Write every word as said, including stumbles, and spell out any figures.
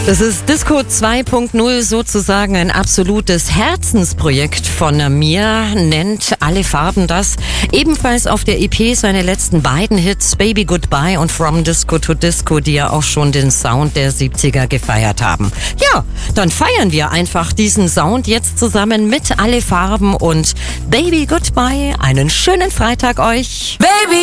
Das ist Disco zwei Punkt null, sozusagen ein absolutes Herzensprojekt von mir, nennt Alle Farben das. Ebenfalls auf der E P seine letzten beiden Hits, Baby Goodbye und From Disco to Disco, die ja auch schon den Sound der siebziger gefeiert haben. Ja, dann feiern wir einfach diesen Sound jetzt zusammen mit Alle Farben und Baby Goodbye. Einen schönen Freitag euch. Baby